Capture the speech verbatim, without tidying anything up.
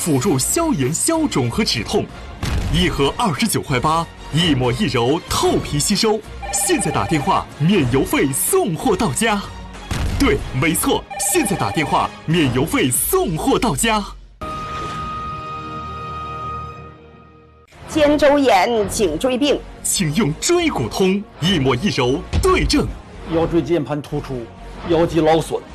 辅助消炎、消肿和止痛，一盒二十九块八，一抹一柔，透皮吸收。现在打电话免邮费送货到家。对，没错，现在打电话免邮费送货到家。 肩周炎、颈椎病， 请用椎骨通，一抹一柔对症。 腰椎间盘突出、腰肌劳损、